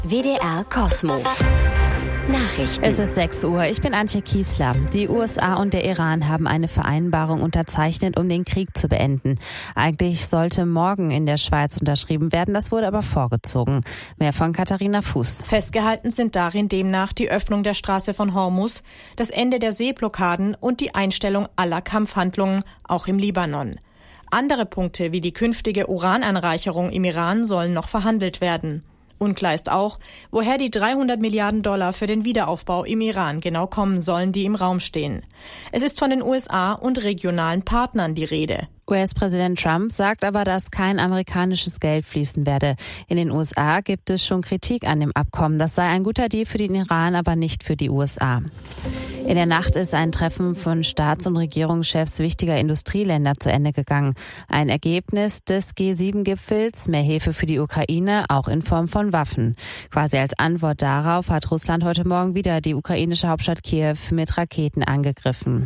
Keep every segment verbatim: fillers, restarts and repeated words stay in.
W D R Kosmo. Nachrichten. Es ist sechs Uhr. Ich bin Antje Kiesler. Die U S A und der Iran haben eine Vereinbarung unterzeichnet, um den Krieg zu beenden. Eigentlich sollte morgen in der Schweiz unterschrieben werden, das wurde aber vorgezogen. Mehr von Katharina Fuß. Festgehalten sind darin demnach die Öffnung der Straße von Hormuz, das Ende der Seeblockaden und die Einstellung aller Kampfhandlungen, auch im Libanon. Andere Punkte wie die künftige Urananreicherung im Iran sollen noch verhandelt werden. Unklar ist auch, woher die dreihundert Milliarden Dollar für den Wiederaufbau im Iran genau kommen sollen, die im Raum stehen. Es ist von den U S A und regionalen Partnern die Rede. U S-Präsident Trump sagt aber, dass kein amerikanisches Geld fließen werde. In den U S A gibt es schon Kritik an dem Abkommen. Das sei ein guter Deal für den Iran, aber nicht für die U S A. In der Nacht ist ein Treffen von Staats- und Regierungschefs wichtiger Industrieländer zu Ende gegangen. Ein Ergebnis des G sieben Gipfels, mehr Hilfe für die Ukraine, auch in Form von Waffen. Quasi als Antwort darauf hat Russland heute Morgen wieder die ukrainische Hauptstadt Kiew mit Raketen angegriffen.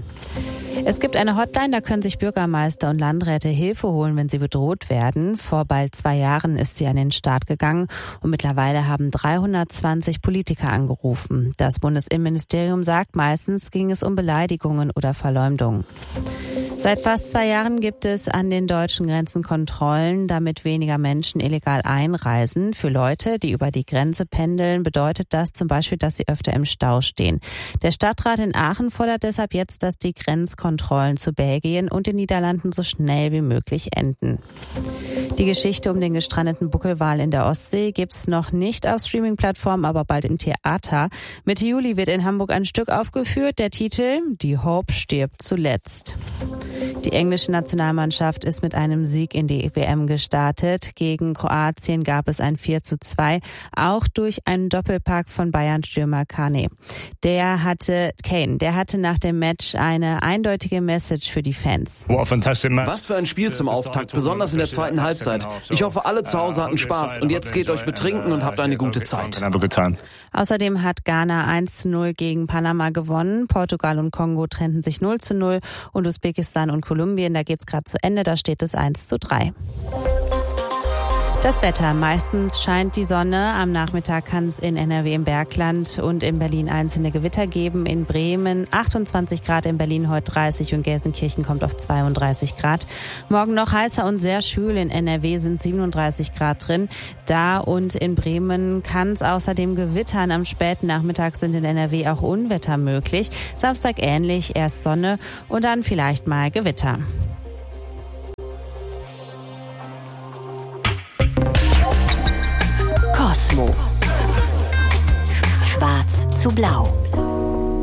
Es gibt eine Hotline, da können sich Bürgermeister und Landräte Hilfe holen, wenn sie bedroht werden. Vor bald zwei Jahren ist sie an den Start gegangen und mittlerweile haben dreihundertzwanzig Politiker angerufen. Das Bundesinnenministerium sagt, meistens ging es um Beleidigungen oder Verleumdungen. Seit fast zwei Jahren gibt es an den deutschen Grenzen Kontrollen, damit weniger Menschen illegal einreisen. Für Leute, die über die Grenze pendeln, bedeutet das zum Beispiel, dass sie öfter im Stau stehen. Der Stadtrat in Aachen fordert deshalb jetzt, dass die Grenzkontrollen zu Belgien und den Niederlanden so schnell wie möglich enden. Die Geschichte um den gestrandeten Buckelwal in der Ostsee gibt's noch nicht auf Streaming-Plattformen, aber bald im Theater. Mitte Juli wird in Hamburg ein Stück aufgeführt. Der Titel Die Hope stirbt zuletzt. Die englische Nationalmannschaft ist mit einem Sieg in die W M gestartet. Gegen Kroatien gab es ein vier zu zwei, auch durch einen Doppelpack von Bayern-Stürmer Kane. Der hatte, Kane, der hatte nach dem Match eine eindeutige Message für die Fans. Was für ein Spiel zum Auftakt, besonders in der zweiten Halbzeit. Ich hoffe, alle zu Hause hatten Spaß und jetzt geht euch betrinken und habt eine gute Zeit. Außerdem hat Ghana eins zu null gegen Panama gewonnen. Portugal und Kongo trennten sich null zu null und Usbekistan und Kolumbien, da geht's gerade zu Ende, da steht es eins zu drei. Das Wetter. Meistens scheint die Sonne. Am Nachmittag kann es in N R W im Bergland und in Berlin einzelne Gewitter geben. In Bremen achtundzwanzig Grad, in Berlin heute dreißig und Gelsenkirchen kommt auf zweiunddreißig Grad. Morgen noch heißer und sehr schwül. In N R W sind siebenunddreißig Grad drin. Da und in Bremen kann es außerdem gewittern. Am späten Nachmittag sind in N R W auch Unwetter möglich. Samstag ähnlich, erst Sonne und dann vielleicht mal Gewitter. Kosmo. Schwarz zu blau.